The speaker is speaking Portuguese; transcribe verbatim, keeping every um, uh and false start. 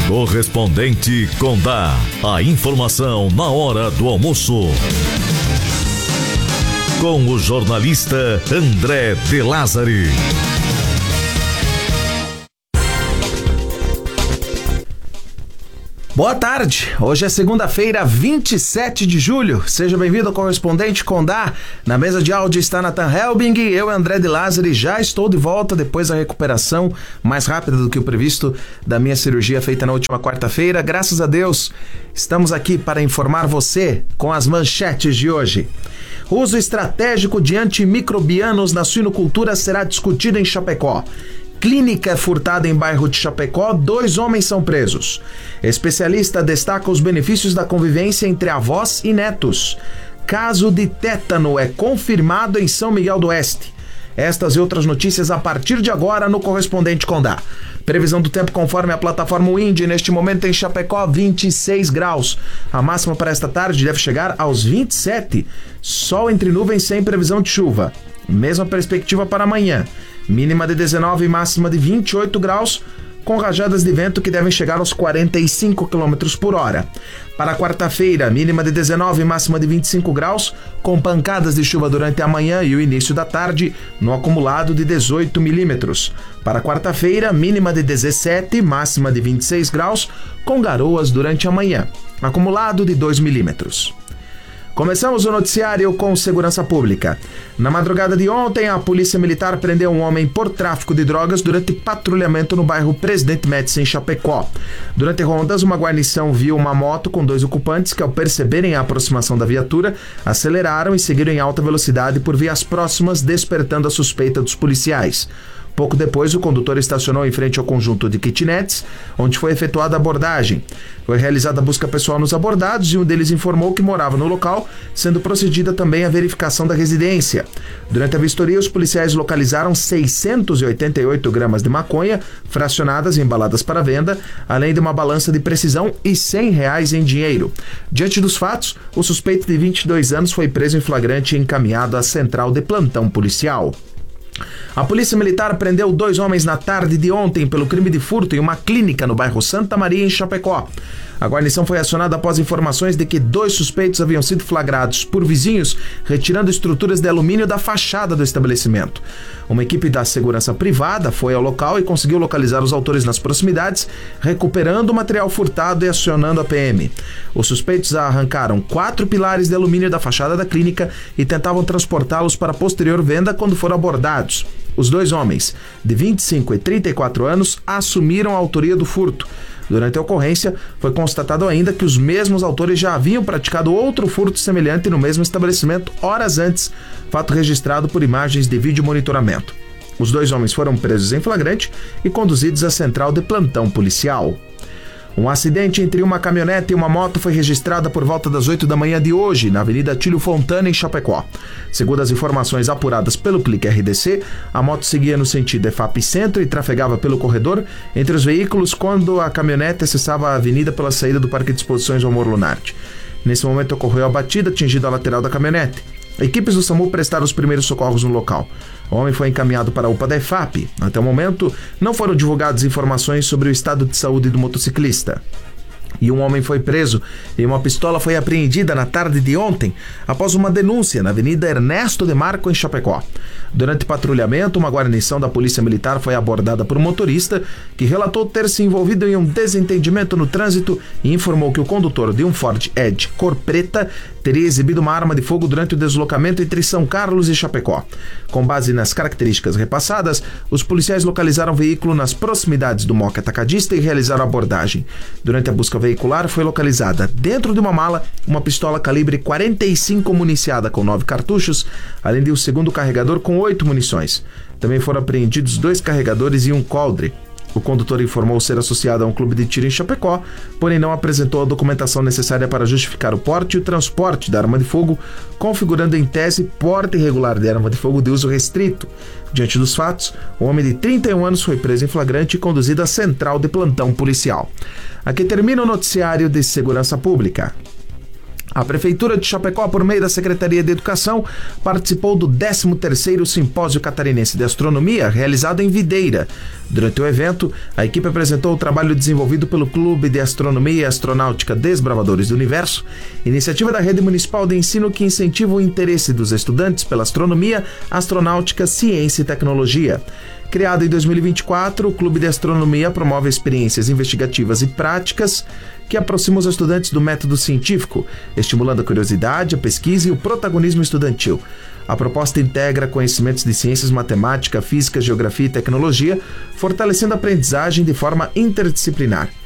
Correspondente Condá. A informação na hora do almoço. Com o jornalista André de Lázari. Boa tarde, hoje é segunda-feira, vinte e sete de julho. Seja bem-vindo ao Correspondente Condá. Na mesa de áudio está Nathan Helbing e eu, André de Lázari, já estou de volta depois da recuperação mais rápida do que o previsto da minha cirurgia feita na última quarta-feira. Graças a Deus, estamos aqui para informar você com as manchetes de hoje. O uso estratégico de antimicrobianos na suinocultura será discutido em Chapecó. Clínica é furtada em bairro de Chapecó, dois homens são presos. Especialista destaca os benefícios da convivência entre avós e netos. Caso de tétano é confirmado em São Miguel do Oeste. Estas e outras notícias a partir de agora no Correspondente Condá. Previsão do tempo conforme a plataforma Wind, neste momento em Chapecó, vinte e seis graus. A máxima para esta tarde deve chegar aos vinte e sete. Sol entre nuvens sem previsão de chuva. Mesma perspectiva para amanhã. Mínima de dezenove e máxima de vinte e oito graus, com rajadas de vento que devem chegar aos quarenta e cinco quilômetros por hora. Para quarta-feira, mínima de dezenove e máxima de vinte e cinco graus, com pancadas de chuva durante a manhã e o início da tarde, no acumulado de dezoito milímetros. Para quarta-feira, mínima de dezessete, máxima de vinte e seis graus, com garoas durante a manhã, acumulado de dois milímetros. Começamos o noticiário com segurança pública. Na madrugada de ontem, a Polícia Militar prendeu um homem por tráfico de drogas durante patrulhamento no bairro Presidente Médici, em Chapecó. Durante rondas, uma guarnição viu uma moto com dois ocupantes que, ao perceberem a aproximação da viatura, aceleraram e seguiram em alta velocidade por vias próximas, despertando a suspeita dos policiais. Pouco depois, o condutor estacionou em frente ao conjunto de kitnets, onde foi efetuada a abordagem. Foi realizada a busca pessoal nos abordados e um deles informou que morava no local, sendo procedida também a verificação da residência. Durante a vistoria, os policiais localizaram seiscentos e oitenta e oito gramas de maconha, fracionadas e embaladas para venda, além de uma balança de precisão e cem reais em dinheiro. Diante dos fatos, o suspeito de vinte e dois anos foi preso em flagrante e encaminhado à central de plantão policial. A Polícia Militar prendeu dois homens na tarde de ontem pelo crime de furto em uma clínica no bairro Santa Maria, em Chapecó. A guarnição foi acionada após informações de que dois suspeitos haviam sido flagrados por vizinhos retirando estruturas de alumínio da fachada do estabelecimento. Uma equipe da segurança privada foi ao local e conseguiu localizar os autores nas proximidades, recuperando o material furtado e acionando a P M. Os suspeitos arrancaram quatro pilares de alumínio da fachada da clínica e tentavam transportá-los para posterior venda quando foram abordados. Os dois homens, de vinte e cinco e trinta e quatro anos, assumiram a autoria do furto. Durante a ocorrência, foi constatado ainda que os mesmos autores já haviam praticado outro furto semelhante no mesmo estabelecimento horas antes, fato registrado por imagens de vídeo monitoramento. Os dois homens foram presos em flagrante e conduzidos à central de plantão policial. Um acidente entre uma caminhonete e uma moto foi registrado por volta das oito da manhã de hoje, na Avenida Tílio Fontana, em Chapecó. Segundo as informações apuradas pelo Clique R D C, a moto seguia no sentido E F A P Centro e trafegava pelo corredor entre os veículos quando a caminhonete acessava a avenida pela saída do Parque de Exposições Almor Lunardi. Nesse momento ocorreu a batida, atingindo a lateral da caminhonete. Equipes do SAMU prestaram os primeiros socorros no local. O homem foi encaminhado para a U P A da E F A P. Até o momento, não foram divulgadas informações sobre o estado de saúde do motociclista. E um homem foi preso e uma pistola foi apreendida na tarde de ontem após uma denúncia na Avenida Ernesto de Marco, em Chapecó. Durante patrulhamento, uma guarnição da Polícia Militar foi abordada por um motorista que relatou ter se envolvido em um desentendimento no trânsito e informou que o condutor de um Ford Edge cor preta teria exibido uma arma de fogo durante o deslocamento entre São Carlos e Chapecó. Com base nas características repassadas, os policiais localizaram o veículo nas proximidades do Moca Atacadista e realizaram a abordagem. Durante a busca veicular, foi localizada dentro de uma mala uma pistola calibre quarenta e cinco municiada com nove cartuchos, além de um segundo carregador com oito munições. Também foram apreendidos dois carregadores e um coldre. O condutor informou ser associado a um clube de tiro em Chapecó, porém não apresentou a documentação necessária para justificar o porte e o transporte da arma de fogo, configurando em tese porte irregular de arma de fogo de uso restrito. Diante dos fatos, o homem de trinta e um anos foi preso em flagrante e conduzido à central de plantão policial. Aqui termina o noticiário de segurança pública. A Prefeitura de Chapecó, por meio da Secretaria de Educação, participou do décimo terceiro Simpósio Catarinense de Astronomia, realizado em Videira. Durante o evento, a equipe apresentou o trabalho desenvolvido pelo Clube de Astronomia e Astronáutica Desbravadores do Universo, iniciativa da Rede Municipal de Ensino que incentiva o interesse dos estudantes pela astronomia, astronáutica, ciência e tecnologia. Criado em dois mil e vinte e quatro, o Clube de Astronomia promove experiências investigativas e práticas que aproximam os estudantes do método científico, estimulando a curiosidade, a pesquisa e o protagonismo estudantil. A proposta integra conhecimentos de ciências, matemática, física, geografia e tecnologia, fortalecendo a aprendizagem de forma interdisciplinar.